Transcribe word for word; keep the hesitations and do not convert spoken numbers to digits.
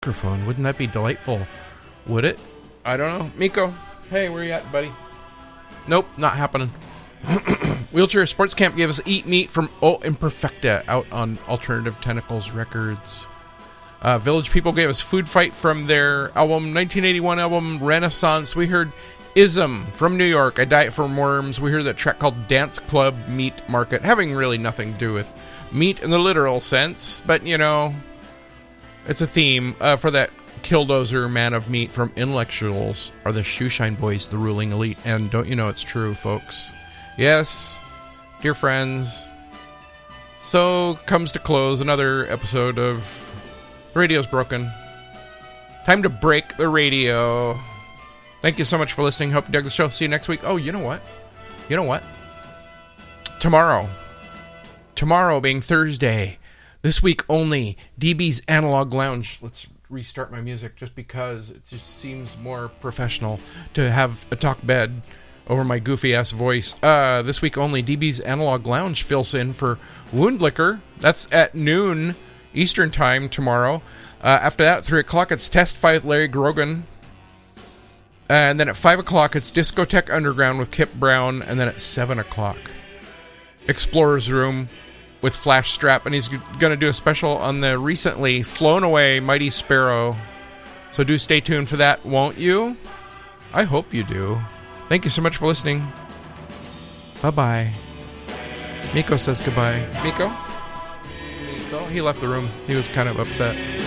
microphone. Wouldn't that be delightful? Would it? I don't know. Miko, hey, where you at, buddy? Nope, not happening. Wheelchair Sports Camp gave us Eat Meat from O Imperfecta out on Alternative Tentacles Records. Uh, Village People gave us Food Fight from their album nineteen eighty-one album Renaissance. We heard Ism from New York, A Diet for Worms. We heard that track called Dance Club Meat Market, having really nothing to do with meat in the literal sense, but you know, it's a theme uh, for that Killdozer Man of Meat from Intellectuals. Are the Shoeshine Boys the ruling elite? And don't you know it's true, folks? Yes, dear friends. So comes to close another episode of The Radio's Broken. Time to break the radio. Thank you so much for listening. Hope you dug the show. See you next week. Oh, you know what? You know what? Tomorrow. Tomorrow being Thursday. This week only. D B's Analog Lounge. Let's restart my music just because it just seems more professional to have a talk bed over my goofy ass voice. Uh, this week only, D B's Analog Lounge fills in for Wound Liquor. That's at noon Eastern time tomorrow. Uh, after that, three o'clock, it's Test Fight Larry Grogan. And then at five o'clock, it's Discotheque Underground with Kip Brown. And then at seven o'clock, Explorer's Room with Flash Strap. And he's going to do a special on the recently flown away Mighty Sparrow. So do stay tuned for that, won't you? I hope you do. Thank you so much for listening. Bye-bye. Miko says goodbye. Miko? Miko? He left the room. He was kind of upset.